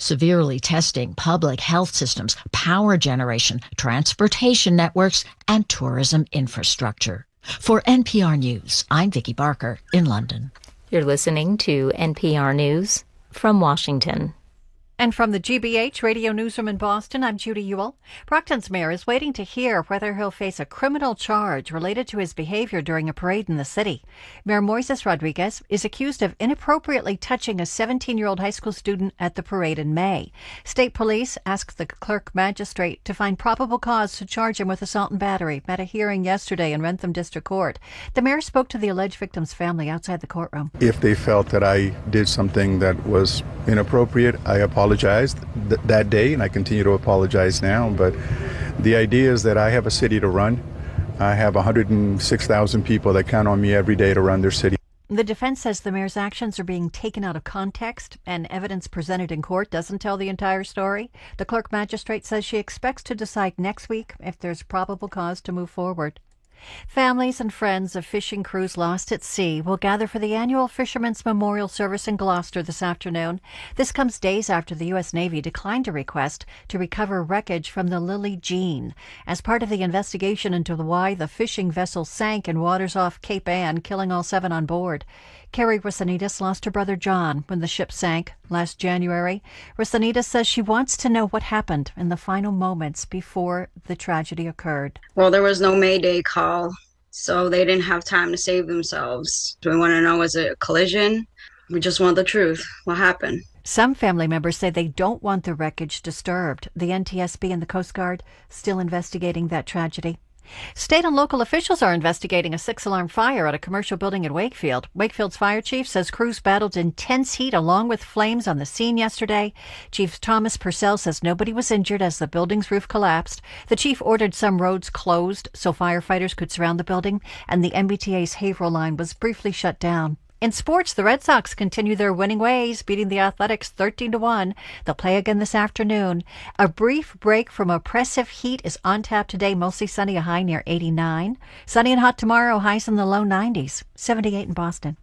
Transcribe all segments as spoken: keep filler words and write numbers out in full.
severely testing public health systems, power generation, transportation networks, and tourism infrastructure. For N P R News, I'm Vicki Barker in London. You're listening to N P R News from Washington. And from the G B H Radio Newsroom in Boston, I'm Judy Ewell. Brockton's mayor is waiting to hear whether he'll face a criminal charge related to his behavior during a parade in the city. Mayor Moises Rodriguez is accused of inappropriately touching a seventeen-year-old high school student at the parade in May. State police asked the clerk magistrate to find probable cause to charge him with assault and battery at a hearing yesterday in Rentham District Court. The mayor spoke to the alleged victim's family outside the courtroom. If they felt that I did something that was inappropriate, I apologize. apologized th- that day, and I continue to apologize now. But the idea is that I have a city to run. I have one hundred six thousand people that count on me every day to run their city. The defense says the mayor's actions are being taken out of context, and evidence presented in court doesn't tell the entire story. The clerk magistrate says she expects to decide next week if there's probable cause to move forward. Families and friends of fishing crews lost at sea will gather for the annual Fishermen's Memorial Service in Gloucester this afternoon. This comes days after the U S Navy declined a request to recover wreckage from the Lily Jean as part of the investigation into why the fishing vessel sank in waters off Cape Ann, killing all seven on board. Carrie Rossanides lost her brother John when the ship sank last January. Rossanides says she wants to know what happened in the final moments before the tragedy occurred. Well, there was no Mayday call, so they didn't have time to save themselves. Do we want to know, was it a collision? We just want the truth. What happened? Some family members say they don't want the wreckage disturbed. The N T S B and the Coast Guard still investigating that tragedy. State and local officials are investigating a six-alarm fire at a commercial building in Wakefield. Wakefield's fire chief says crews battled intense heat along with flames on the scene yesterday. Chief Thomas Purcell says nobody was injured as the building's roof collapsed. The chief ordered some roads closed so firefighters could surround the building, and the M B T A's Haverhill line was briefly shut down. In sports, the Red Sox continue their winning ways, beating the Athletics thirteen to one. They'll play again this afternoon. A brief break from oppressive heat is on tap today, mostly sunny, a high near eighty-nine. Sunny and hot tomorrow, highs in the low nineties, seventy-eight in Boston.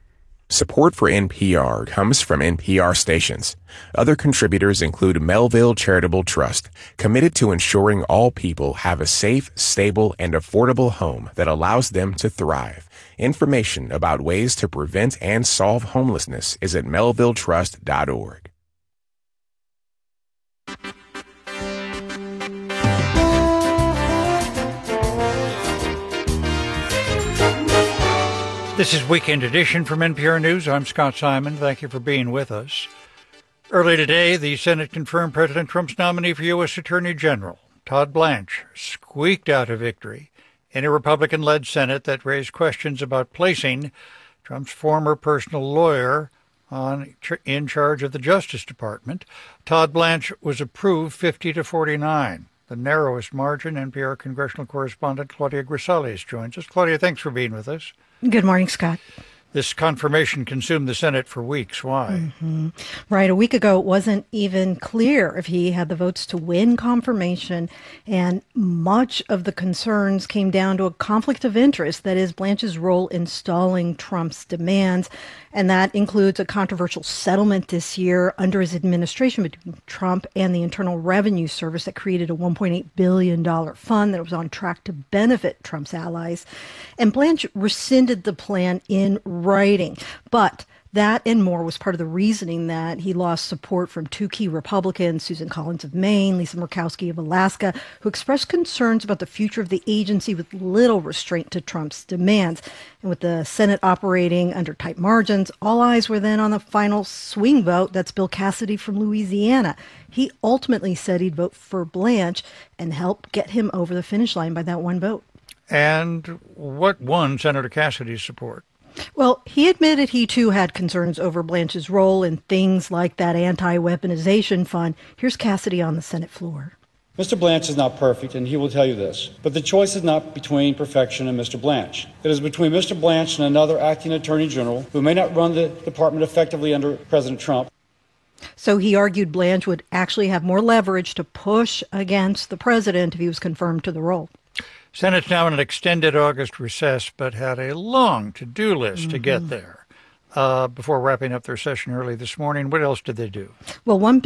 Support for N P R comes from N P R stations. Other contributors include Melville Charitable Trust, committed to ensuring all people have a safe, stable, and affordable home that allows them to thrive. Information about ways to prevent and solve homelessness is at melville trust dot org. This is Weekend Edition from N P R News. I'm Scott Simon. Thank you for being with us. Early today, the Senate confirmed President Trump's nominee for U S Attorney General. Todd Blanche squeaked out a victory in a Republican-led Senate that raised questions about placing Trump's former personal lawyer on in charge of the Justice Department. Todd Blanche was approved fifty to forty-nine, the narrowest margin. N P R congressional correspondent Claudia Grisales joins us. Claudia, thanks for being with us. Good morning, Scott. This confirmation consumed the Senate for weeks. Why? Mm-hmm. Right. A week ago, it wasn't even clear if he had the votes to win confirmation, and much of the concerns came down to a conflict of interest, that is, Blanche's role in stalling Trump's demands. And that includes a controversial settlement this year under his administration between Trump and the Internal Revenue Service that created a one point eight billion dollars fund that was on track to benefit Trump's allies. And Blanche rescinded the plan in writing. But that and more was part of the reasoning that he lost support from two key Republicans, Susan Collins of Maine, Lisa Murkowski of Alaska, who expressed concerns about the future of the agency with little restraint to Trump's demands. And with the Senate operating under tight margins, all eyes were then on the final swing vote. That's Bill Cassidy from Louisiana. He ultimately said he'd vote for Blanche and help get him over the finish line by that one vote. And what won Senator Cassidy's support? Well, he admitted he, too, had concerns over Blanche's role in things like that anti-weaponization fund. Here's Cassidy on the Senate floor. Mister Blanche is not perfect, and he will tell you this. But the choice is not between perfection and Mister Blanche. It is between Mister Blanche and another acting attorney general who may not run the department effectively under President Trump. So he argued Blanche would actually have more leverage to push against the president if he was confirmed to the role. Senate's now in an extended August recess, but had a long to-do list mm-hmm. to get there. Uh, before wrapping up their session early this morning, what else did they do? Well, one